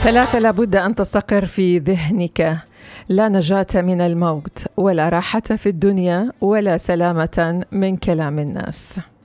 ثلاثة لابد أن تستقر في ذهنك: لا نجاة من الموت، ولا راحة في الدنيا، ولا سلامة من كلام الناس.